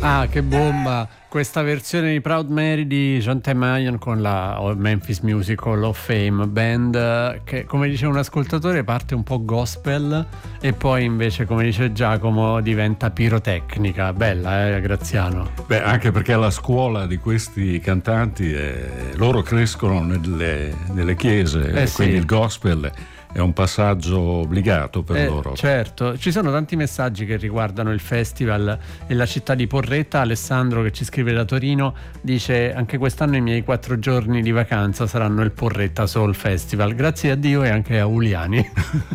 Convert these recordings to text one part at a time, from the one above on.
Ah, che bomba! Questa versione di Proud Mary di John Temayan con la Memphis Music Hall of Fame Band, che, come dice un ascoltatore, parte un po' gospel e poi invece, come dice Giacomo, diventa pirotecnica. Bella, Graziano? Beh, anche perché la scuola di questi cantanti, loro crescono nelle chiese, quindi sì. Il gospel è un passaggio obbligato per loro. Certo, ci sono tanti messaggi che riguardano il festival e la città di Porretta. Alessandro, che ci scrive da Torino, dice: anche quest'anno i miei 4 giorni di vacanza saranno il Porretta Soul Festival, grazie a Dio e anche a Uliani.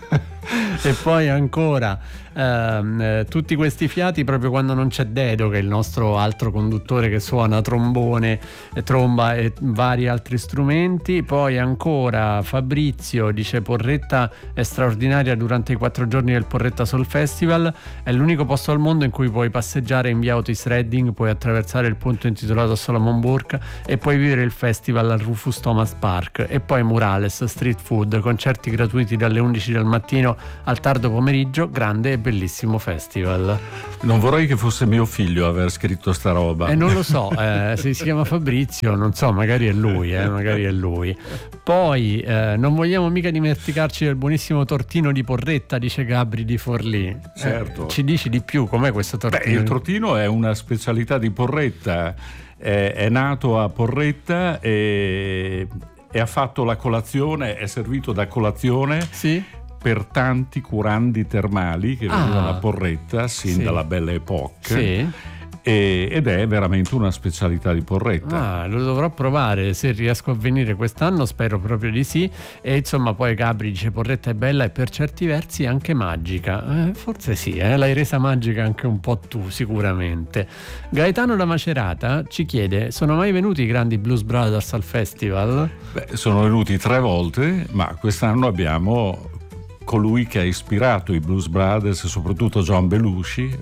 E poi ancora tutti questi fiati proprio quando non c'è Dedo, che è il nostro altro conduttore che suona trombone, tromba e vari altri strumenti. Poi ancora Fabrizio dice: Porretta è straordinaria durante i 4 giorni del Porretta Soul Festival, è l'unico posto al mondo in cui puoi passeggiare in via Otis Redding, puoi attraversare il ponte intitolato a Solomon Burke e puoi vivere il festival al Rufus Thomas Park. E poi murales, street food, concerti gratuiti dalle 11 del mattino al tardo pomeriggio, grande e bellissimo festival. Non vorrei che fosse mio figlio aver scritto sta roba. Non lo so, se si chiama Fabrizio, non so, magari è lui, magari è lui. Poi non vogliamo mica dimenticarci del buonissimo tortino di Porretta, dice Gabri di Forlì. Certo. Ci dici di più, com'è questo tortino? Beh, il tortino è una specialità di Porretta, è nato a Porretta e ha fatto la colazione, è servito da colazione. Sì? Per tanti curandi termali che venivano a Porretta sin dalla Belle Époque. Sì. Ed è veramente una specialità di Porretta. Lo dovrò provare, se riesco a venire quest'anno, spero proprio di sì. E insomma, poi Gabri dice: Porretta è bella e per certi versi anche magica. Forse sì, l'hai resa magica anche un po' tu, sicuramente. Gaetano da Macerata ci chiede: sono mai venuti i grandi Blues Brothers al festival? Beh, sono venuti 3 volte, ma quest'anno abbiamo colui che ha ispirato i Blues Brothers e soprattutto John Belushi,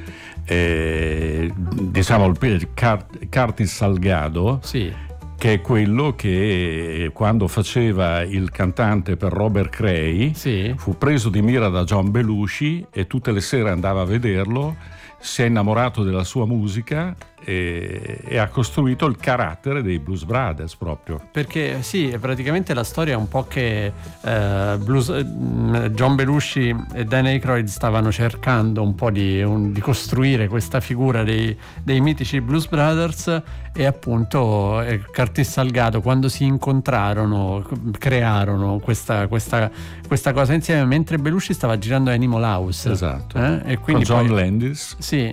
diciamo il Curtis Salgado, sì, che è quello che quando faceva il cantante per Robert Cray fu preso di mira da John Belushi e tutte le sere andava a vederlo, si è innamorato della sua musica e ha costruito il carattere dei Blues Brothers proprio. Perché sì, praticamente la storia è un po' che John Belushi e Dan Aykroyd stavano cercando un po' di costruire questa figura dei mitici Blues Brothers, e appunto Curtis Salgado, quando si incontrarono, crearono questa cosa insieme mentre Belushi stava girando Animal House. Esatto. E quindi con John poi, Landis. sì.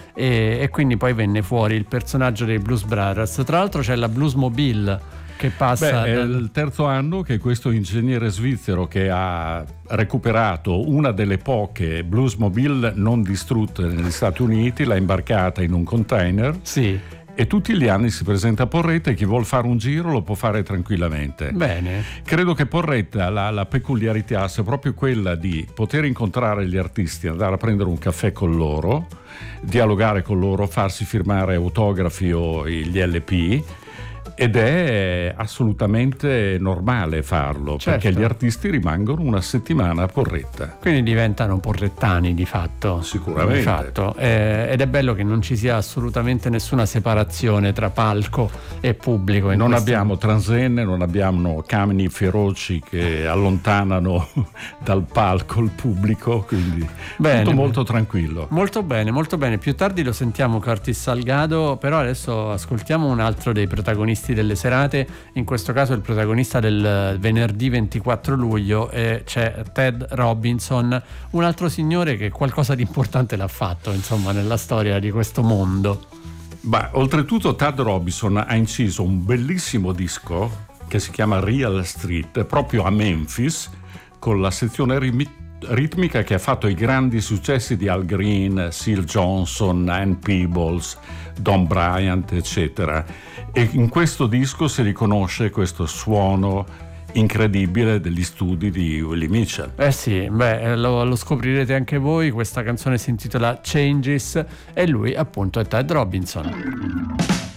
E quindi poi venne fuori il personaggio dei Blues Brothers. Tra l'altro c'è la Bluesmobile che passa. È il terzo anno che questo ingegnere svizzero, che ha recuperato una delle poche Bluesmobile non distrutte negli Stati Uniti, l'ha imbarcata in un container. Sì. E tutti gli anni si presenta a Porretta e chi vuol fare un giro lo può fare tranquillamente. Bene. Credo che Porretta la peculiarità sia proprio quella di poter incontrare gli artisti, andare a prendere un caffè con loro, dialogare con loro, farsi firmare autografi o gli LP, ed è assolutamente normale farlo, certo, perché gli artisti rimangono una settimana a Porretta. Quindi diventano porrettani di fatto. Sicuramente. Di fatto. Ed è bello che non ci sia assolutamente nessuna separazione tra palco e pubblico. Non abbiamo transenne, non abbiamo camini feroci che allontanano dal palco il pubblico, quindi bene, tutto molto tranquillo. Molto bene, molto bene. Più tardi lo sentiamo Curtis Salgado, però adesso ascoltiamo un altro dei protagonisti delle serate, in questo caso il protagonista del venerdì 24 luglio, e c'è Ted Robinson, un altro signore che qualcosa di importante l'ha fatto, insomma, nella storia di questo mondo. Ma oltretutto Ted Robinson ha inciso un bellissimo disco che si chiama Real Street proprio a Memphis, con la sezione ritmica che ha fatto i grandi successi di Al Green, Seal Johnson, Ann Peebles, Don Bryant, eccetera. E in questo disco si riconosce questo suono incredibile degli studi di Willie Mitchell. Sì, lo scoprirete anche voi. Questa canzone si intitola Changes e lui appunto è Ted Robinson.